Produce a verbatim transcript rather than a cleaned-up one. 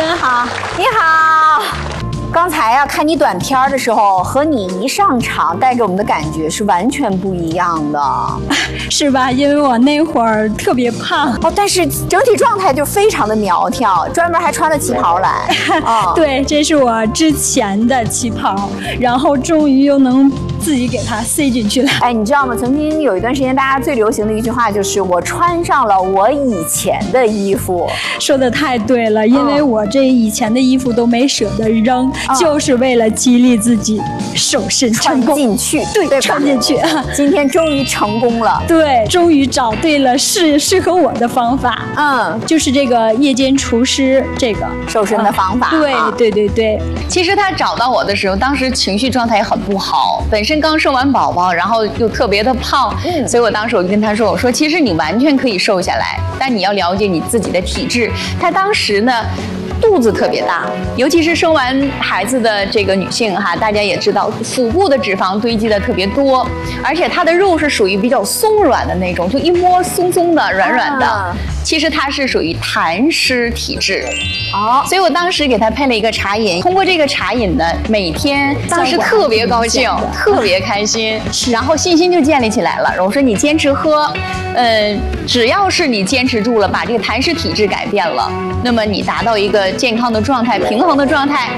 人好， 你好。刚才呀、啊，看你短片的时候，和你一上场带给我们的感觉是完全不一样的， 是吧？因为我那会儿特别胖哦，但是整体状态就非常的苗条，专门还穿了旗袍来。 哦、对，这是我之前的旗袍，然后终于又能自己给它塞进去了。 哎，你知道吗？曾经有一段时间，大家最流行的一句话就是“我穿上了我以前的衣服”。 说的太对了，因为我这以前的衣服都没舍得扔。嗯、就是为了激励自己瘦身成功， 穿进去， 对， 对穿进去。 今天终于成功了， 对，终于找对了适适合我的方法。嗯，就是这个夜间厨师这个瘦身的方法。 嗯、对、啊、对对对。 其实他找到我的时候，当时情绪状态也很不好，本身刚生完宝宝，然后又特别的胖，嗯，所以我当时我就跟他说，我说其实你完全可以瘦下来，但你要了解你自己的体质。他当时呢。肚子特别大，尤其是生完孩子的这个女性哈，大家也知道，腹部的脂肪堆积的特别多，而且她的肉是属于比较松软的那种，就一摸松松的、软软的。啊、其实她是属于痰湿体质。哦，所以我当时给她配了一个茶饮，通过这个茶饮呢，每天当时特别高兴，特别开心，然后信心就建立起来了。我说你坚持喝，呃，只要是你坚持住了，把这个痰湿体质改变了，那么你达到一个健康的状态、平衡的状态，